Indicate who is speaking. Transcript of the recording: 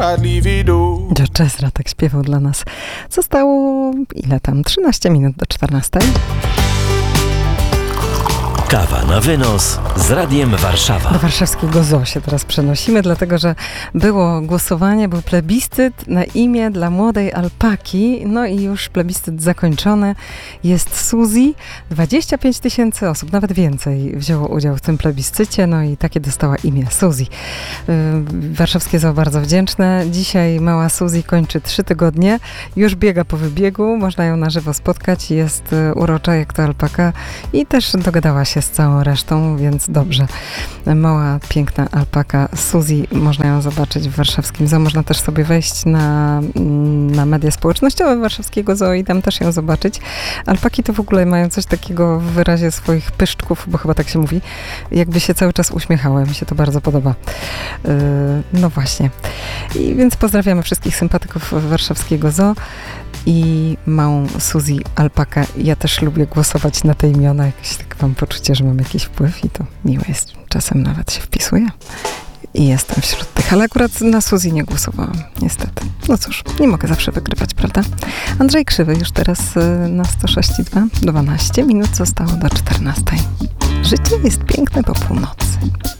Speaker 1: I'd leave it all.
Speaker 2: George Ezra tak śpiewał dla nas. Zostało, ile tam? 13 minut do 14.
Speaker 3: Kawa na wynos z Radiem Warszawa.
Speaker 2: Do warszawskiego zoo się teraz przenosimy, dlatego że było głosowanie, był plebiscyt na imię dla młodej alpaki. No i już plebiscyt zakończony. Jest Suzy. 25 000 osób, nawet więcej, wzięło udział w tym plebiscycie. No i takie dostała imię Suzy. Warszawskie zoo bardzo wdzięczne. Dzisiaj mała Suzy kończy 3 tygodnie. Już biega po wybiegu. Można ją na żywo spotkać. Jest urocza jak to alpaka i też dogadała się z całą resztą, więc dobrze. Mała, piękna alpaka Suzy, można ją zobaczyć w warszawskim zoo. Można też sobie wejść na media społecznościowe warszawskiego zoo i tam też ją zobaczyć. Alpaki to w ogóle mają coś takiego w wyrazie swoich pyszczków, bo chyba tak się mówi, jakby się cały czas uśmiechały. Mi się to bardzo podoba. No właśnie. I więc pozdrawiamy wszystkich sympatyków warszawskiego zoo i małą Suzy alpakę. Ja też lubię głosować na te imiona. Jakieś tak mam poczucie, że mam jakiś wpływ i to miłe jest. Czasem nawet się wpisuję i jestem wśród tych. Ale akurat na Suzy nie głosowałam, niestety. No cóż, nie mogę zawsze wygrywać, prawda? Andrzej Krzywy już teraz na 106,2. 12 minut zostało do 14. Życie jest piękne po północy.